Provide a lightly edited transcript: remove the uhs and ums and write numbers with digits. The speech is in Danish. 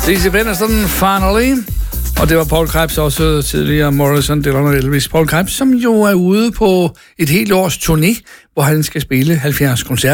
Lizzie Benderson, Finally. Og det var Paul Krebs, også tidligere Morrison, Dylan og Elvis. Paul Krebs, som jo er ude på et helt års turné, hvor han skal spille 70 koncerter.